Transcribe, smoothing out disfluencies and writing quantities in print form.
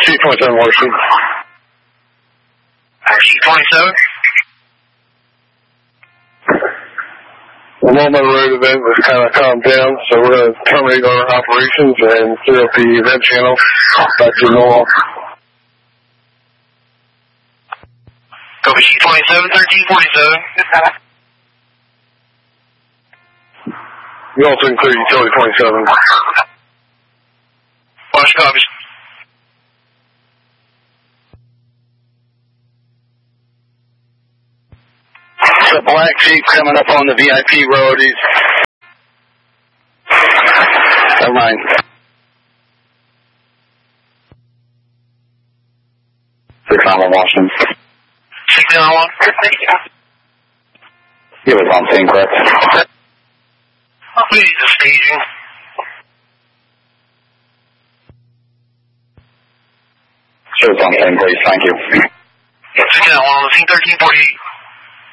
27 Washington. Sheet 27. The moment road event has kind of calmed down, so we're going to terminate our operations and clear up the event channel back to normal. Copy sheet 27, 1347. We also include utility 27. Watch copies. The black Jeep coming up on the VIP road. Never mind. Washington. 691. He was on scene, correct? We need the staging. Sure, it's on scene, please. Thank you. 691 on the scene, 1348.